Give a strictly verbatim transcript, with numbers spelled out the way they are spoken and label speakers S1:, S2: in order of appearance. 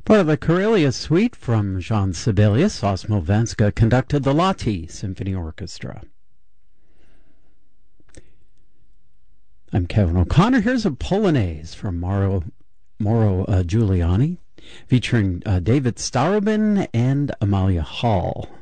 S1: Well, the Karelia Suite from Jean Sibelius, Osmo Venska conducted the Lahti Symphony Orchestra. I'm Kevin O'Connor. Here's a Polonaise from Mauro, Mauro uh, Giuliani, featuring uh, David Starobin and Amalia Hall.